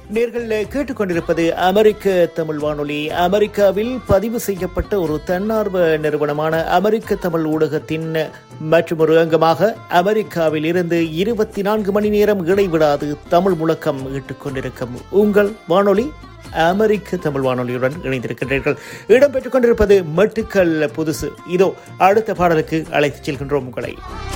நேர்கள் கேட்டுக்கொண்டிருப்பது அமெரிக்க தமிழ் வானொலி. அமெரிக்காவில் பதிவு செய்யப்பட்ட ஒரு தன்னார்வ நிறுவனமான அமெரிக்க தமிழ் ஊடகத்தின் மற்றொரு அங்கமாக அமெரிக்காவில் இருந்து 24 மணி நேரம் இடைவிடாது தமிழ் முழக்கம் ஈட்டுக்கொண்டிருக்கும் உங்கள் வானொலி அமெரிக்க தமிழ் வானொலியுடன் இணைந்திருக்கின்றீர்கள். இடம்பெற்றுக் கொண்டிருப்பது மெட்டுக்கள் புதுசு. இதோ அடுத்த பாடலுக்கு அழைத்துச் செல்கின்றோம் உங்களை.